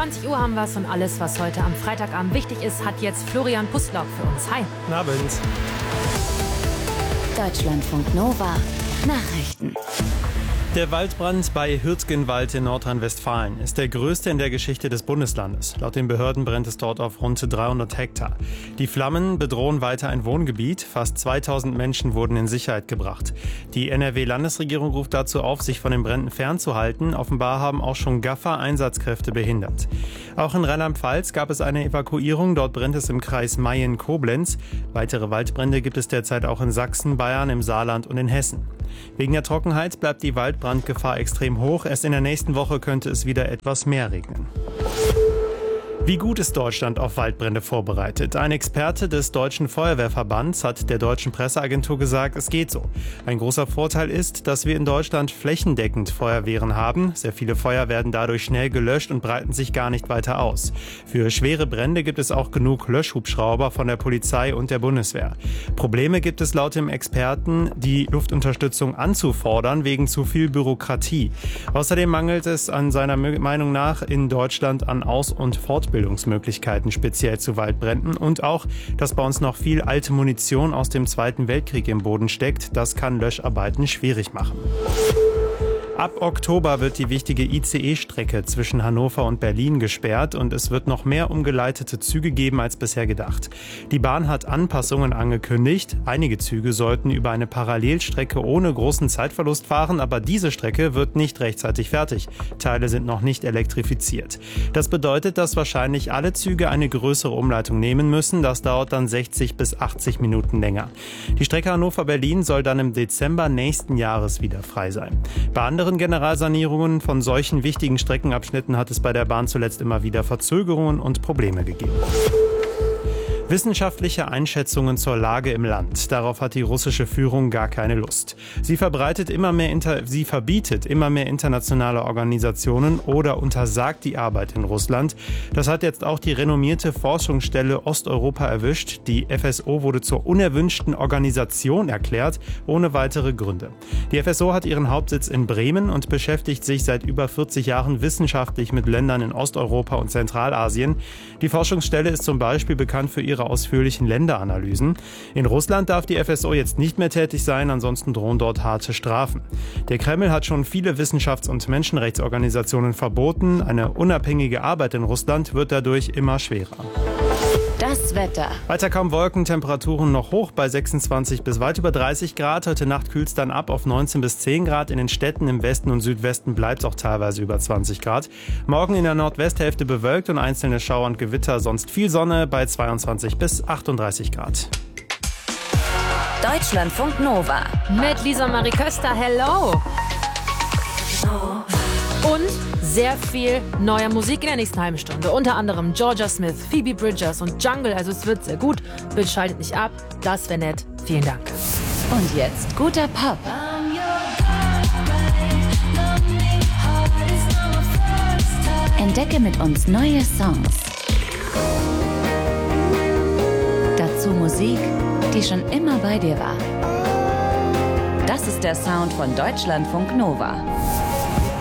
20 Uhr haben wir es und alles, was heute am Freitagabend wichtig ist, hat jetzt Florian Puslauk für uns. Hi. Guten Abend. Deutschlandfunk Nova Nachrichten. Der Waldbrand bei Hürtgenwald in Nordrhein-Westfalen ist der größte in der Geschichte des Bundeslandes. Laut den Behörden brennt es dort auf rund 300 Hektar. Die Flammen bedrohen weiter ein Wohngebiet. Fast 2000 Menschen wurden in Sicherheit gebracht. Die NRW-Landesregierung ruft dazu auf, sich von den Bränden fernzuhalten. Offenbar haben auch schon Gaffer Einsatzkräfte behindert. Auch in Rheinland-Pfalz gab es eine Evakuierung. Dort brennt es im Kreis Mayen-Koblenz. Weitere Waldbrände gibt es derzeit auch in Sachsen, Bayern, im Saarland und in Hessen. Wegen der Trockenheit bleibt die Waldbrandgefahr extrem hoch. Erst in der nächsten Woche könnte es wieder etwas mehr regnen. Wie gut ist Deutschland auf Waldbrände vorbereitet? Ein Experte des Deutschen Feuerwehrverbands hat der deutschen Presseagentur gesagt, es geht so. Ein großer Vorteil ist, dass wir in Deutschland flächendeckend Feuerwehren haben. Sehr viele Feuer werden dadurch schnell gelöscht und breiten sich gar nicht weiter aus. Für schwere Brände gibt es auch genug Löschhubschrauber von der Polizei und der Bundeswehr. Probleme gibt es laut dem Experten, die Luftunterstützung anzufordern, wegen zu viel Bürokratie. Außerdem mangelt es an seiner Meinung nach in Deutschland an Aus- und Fortbildungsmöglichkeiten speziell zu Waldbränden und auch, dass bei uns noch viel alte Munition aus dem Zweiten Weltkrieg im Boden steckt. Das kann Löscharbeiten schwierig machen. Ab Oktober wird die wichtige ICE-Strecke zwischen Hannover und Berlin gesperrt und es wird noch mehr umgeleitete Züge geben als bisher gedacht. Die Bahn hat Anpassungen angekündigt. Einige Züge sollten über eine Parallelstrecke ohne großen Zeitverlust fahren, aber diese Strecke wird nicht rechtzeitig fertig. Teile sind noch nicht elektrifiziert. Das bedeutet, dass wahrscheinlich alle Züge eine größere Umleitung nehmen müssen. Das dauert dann 60 bis 80 Minuten länger. Die Strecke Hannover-Berlin soll dann im Dezember nächsten Jahres wieder frei sein. Bei anderen Generalsanierungen von solchen wichtigen Streckenabschnitten hat es bei der Bahn zuletzt immer wieder Verzögerungen und Probleme gegeben. Wissenschaftliche Einschätzungen zur Lage im Land. Darauf hat die russische Führung gar keine Lust. Sie verbietet immer mehr internationale Organisationen oder untersagt die Arbeit in Russland. Das hat jetzt auch die renommierte Forschungsstelle Osteuropa erwischt. Die FSO wurde zur unerwünschten Organisation erklärt, ohne weitere Gründe. Die FSO hat ihren Hauptsitz in Bremen und beschäftigt sich seit über 40 Jahren wissenschaftlich mit Ländern in Osteuropa und Zentralasien. Die Forschungsstelle ist zum Beispiel bekannt für ihre ausführlichen Länderanalysen. In Russland darf die FSO jetzt nicht mehr tätig sein, ansonsten drohen dort harte Strafen. Der Kreml hat schon viele Wissenschafts- und Menschenrechtsorganisationen verboten. Eine unabhängige Arbeit in Russland wird dadurch immer schwerer. Das Wetter. Weiter kaum Wolken, Temperaturen noch hoch bei 26 bis weit über 30 Grad. Heute Nacht kühlt es dann ab auf 19 bis 10 Grad. In den Städten im Westen und Südwesten bleibt es auch teilweise über 20 Grad. Morgen in der Nordwesthälfte bewölkt und einzelne Schauer und Gewitter. Sonst viel Sonne bei 22 bis 38 Grad. Deutschlandfunk Nova. Mit Lisa Marie Köster, hello! Und sehr viel neuer Musik in der nächsten halben Stunde. Unter anderem Georgia Smith, Phoebe Bridgers und Jungle. Also es wird sehr gut. Bitte schaltet nicht ab. Das wäre nett. Vielen Dank. Und jetzt guter Pop. Entdecke mit uns neue Songs. Dazu Musik, die schon immer bei dir war. Das ist der Sound von Deutschlandfunk Nova.